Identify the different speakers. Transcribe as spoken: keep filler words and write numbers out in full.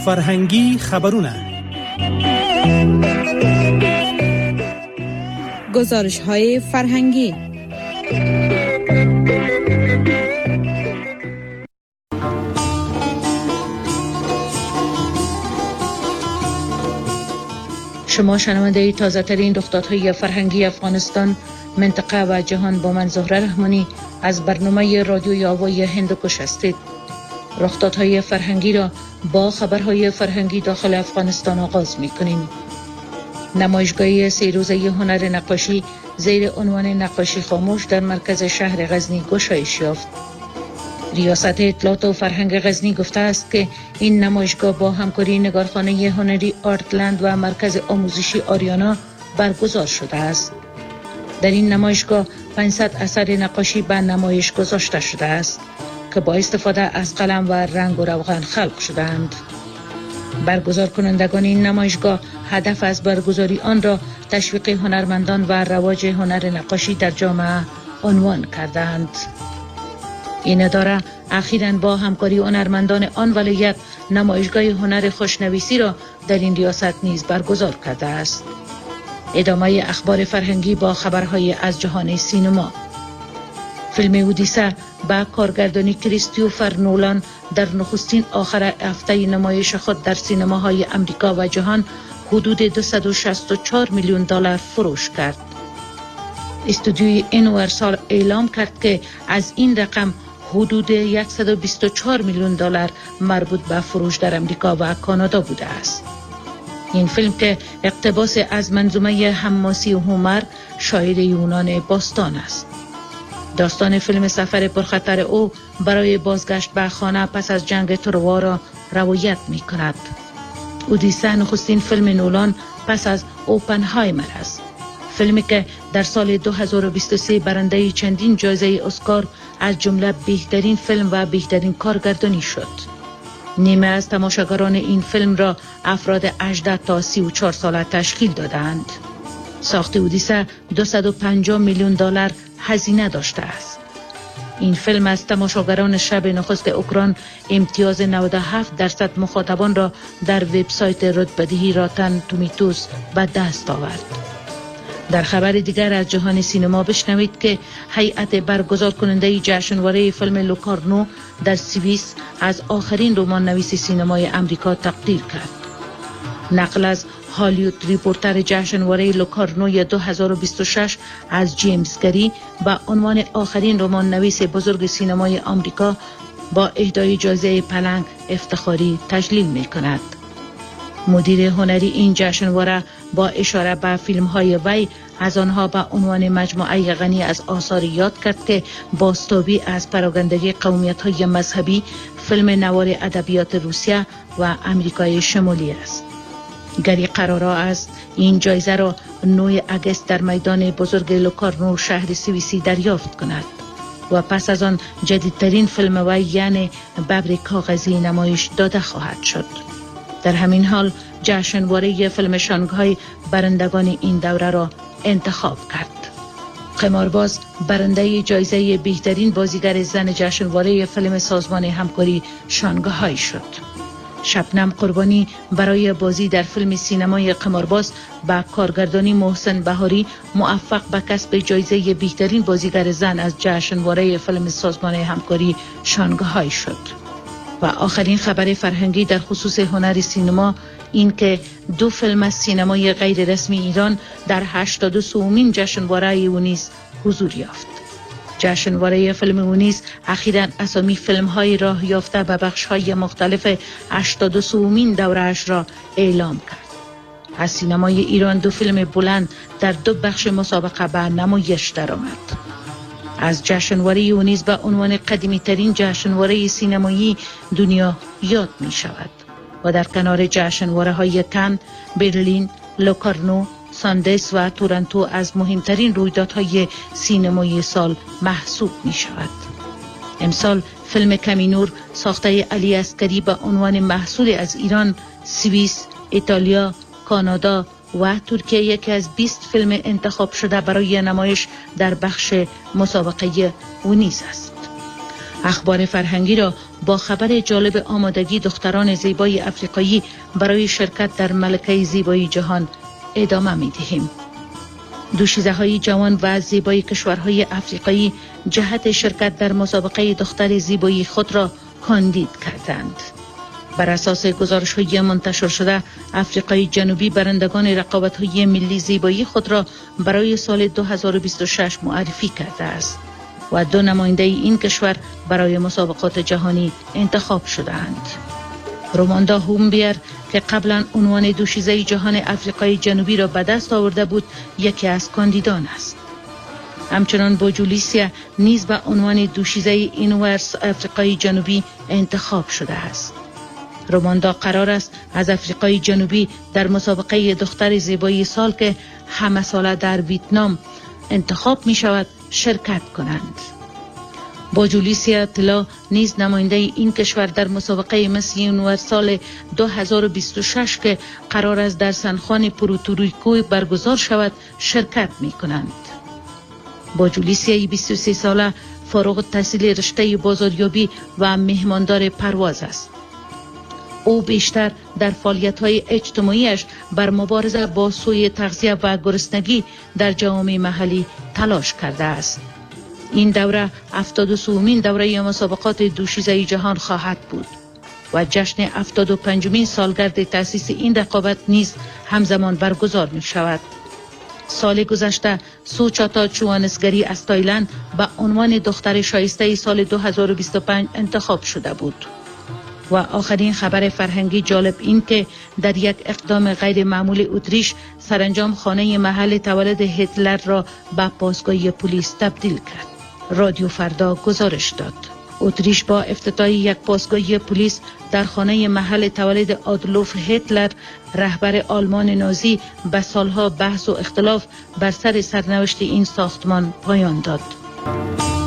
Speaker 1: فرهنگی خبرونه.
Speaker 2: گزارش های فرهنگی.
Speaker 3: شما شنونده تازه ترین رخدادهای فرهنگی افغانستان، منطقه و جهان با من زهره رحمانی از برنامه رادیوی آوای هندوکش هستید. رخدادهای فرهنگی را با خبرهای فرهنگی داخل افغانستان آغاز می کنیم. نمایشگاه سه روزه هنر نقاشی زیر عنوان نقاشی خاموش در مرکز شهر غزنی گشایش یافت. ریاست اطلاعات و فرهنگ غزنی گفته است که این نمایشگاه با همکاری نگارخانه هنری آرتلند و مرکز آموزشی آریانا برگزار شده است. در این نمایشگاه پانصد اثر نقاشی به نمایش گذاشته شده است که با استفاده از قلم و رنگ و روغن خلق شدند. برگزار کنندگان این نمایشگاه هدف از برگزاری آن را تشویق هنرمندان و رواج هنر نقاشی در جامعه عنوان کردند. این اداره اخیراً با همکاری هنرمندان آن ولایت نمایشگاه هنر خوشنویسی را در این ریاست نیز برگزار کرده است. ادامه اخبار فرهنگی با خبرهای از جهان سینما. فیلم اودیسه با کارگردانی کریستوفر نولان در نخستین آخر هفته نمایش خود در سینماهای امریکا و جهان حدود دویست و شصت و چهار میلیون دلار فروش کرد. استودیوی یونیورسال اعلام کرد که از این رقم حدود صد و بیست و چهار میلیون دلار مربوط به فروش در امریکا و کانادا بوده است. این فیلم که اقتباس از منظومه حماسی هومر شاعر یونان باستان است. داستان فیلم سفر پرخطر او برای بازگشت به خانه پس از جنگ تروا را روایت می کند. اودیسه نخستین فیلم نولان پس از اوپنهایمر است. فیلمی که در سال دو هزار و بیست و سه برنده چندین جایزه اسکار از جمله بهترین فیلم و بهترین کارگردانی شد. نیمه از تماشاگران این فیلم را افراد هجده تا سی و چهار ساله تشکیل دادند. ساخت اودیسه دویست و پنجاه میلیون دلار هزینه داشته است. این فیلم از تماشاگران شب نخست اوکراین امتیاز نود و هفت درصد مخاطبان را در وبسایت رتبه‌دهی راتن تومیتوس به دست آورد. در خبر دیگر از جهان سینما بشنوید که هیئت برگزار کننده جشنواره فیلم لوکارنو در سوئیس از آخرین رمان نویس سینمای امریکا تقدیر کرد. نقل از هالیوود ریپورتر جشنواره لوکارنو دو هزار و بیست و شش از جیمز گری با عنوان آخرین رمان نویس بزرگ سینمای آمریکا با اهدای جایزه پلنگ افتخاری تجلیل می کند. مدیر هنری این جشنواره با اشاره به فیلم‌های وی از آنها به عنوان مجموعه غنی از آثار یاد کرد که بازتابی از پراگندگی قومیت‌های مذهبی، فیلم نوار ادبیات روسیه و امریکای شمالی است. گری قرار است این جایزه را نه آگوست در میدان بزرگ لوکارنو شهر سوئیسی دریافت کند و پس از آن جدیدترین فیلم وی یعنی ببر کاغذی نمایش داده خواهد شد. در همین حال جشنواره فیلم شانگهای برندگان این دوره را انتخاب کرد. قمارباز برنده جایزه بهترین بازیگر زن جشنواره فیلم سازمان همکاری شانگهای شد. شبنم قربانی برای بازی در فیلم سینمای قمارباز با کارگردانی محسن بهاری موفق به کسب جایزه بهترین بازیگر زن از جشنواره فیلم سازمان همکاری شانگهای شد. و آخرین خبر فرهنگی در خصوص هنر سینما این که دو فیلم از سینمای غیر رسمی ایران در هشتاد و سومین جشنواره اونیس حضور یافت. جشنواره فیلم اونیس اخیراً اسامی فیلم‌های راه یافته به بخش‌های مختلف هشتاد و سومین دوره‌اش را اعلام کرد. از سینمای ایران دو فیلم بلند در دو بخش مسابقه به نمایش درآمد. از جشنواره اونیس به عنوان قدیمی ترین جشنواره سینمایی دنیا یاد می شود و در کنار جشنواره های کن، برلین، لوکارنو، ساندنس و تورنتو از مهمترین رویدادهای سینمایی سال محسوب می شود. امسال فیلم کمینور ساخته علی عسکری به عنوان محصول از ایران، سوئیس، ایتالیا، کانادا و ترکیه یکی از بیست فیلم انتخاب شده برای نمایش در بخش مسابقه اونیس است. اخبار فرهنگی را با خبر جالب آمادگی دختران زیبای افریقایی برای شرکت در ملکه زیبایی جهان ادامه می دهیم. دوشیزه های جوان و زیبای کشورهای افریقایی جهت شرکت در مسابقه دختر زیبایی خود را کاندید کردند. بر اساس گزارش های منتشر شده، افریقای جنوبی برندگان رقابت های ملی زیبایی خود را برای سال دو هزار و بیست و شش معرفی کرده است و دو نماینده این کشور برای مسابقات جهانی انتخاب شدند. روماندا هومبیر که قبلا عنوان دوشیزه جهان افریقای جنوبی را به دست آورده بود، یکی از کاندیدان است. همچنان بوجولیسیا نیز به عنوان دوشیزه اینورس افریقای جنوبی انتخاب شده است. روماندا قرار است از افریقای جنوبی در مسابقه دختر زیبایی سال که همه ساله در ویتنام انتخاب می شود شرکت کنند. بوجولیسیا طلا نیز نماینده این کشور در مسابقه مس یونیورسال دو هزار و بیست و شش که قرار است در سنخوان پروتوریکو برگزار شود شرکت می کنند. بوجولیسیا بیست و سه ساله فارغ التحصیل رشته بازاریابی و مهماندار پرواز است. او بیشتر در فعالیت‌های اجتماعیش بر مبارزه با سوء تغذیه و گرسنگی در جوامع محلی تلاش کرده است. این دوره هفتاد و سومین دوره مسابقات دوشیزه جهان خواهد بود و جشن هفتاد و پنجمین سالگرد تأسیس این رقابت نیز همزمان برگزار می شود. سال گذشته سوچاتا چوانسگری از تایلند به عنوان دختر شایسته سال دو هزار و بیست و پنج انتخاب شده بود. و آخرین خبر فرهنگی جالب این که در یک اقدام غیر معمولی اتریش سرانجام خانه محل تولد هیتلر را به پاسگاه پلیس تبدیل کرد. رادیو فردا گزارش داد. اتریش با افتتاح یک پاسگاه پلیس در خانه محل تولد آدولف هیتلر رهبر آلمان نازی به سالها بحث و اختلاف بر سر سرنوشت این ساختمان پایان داد.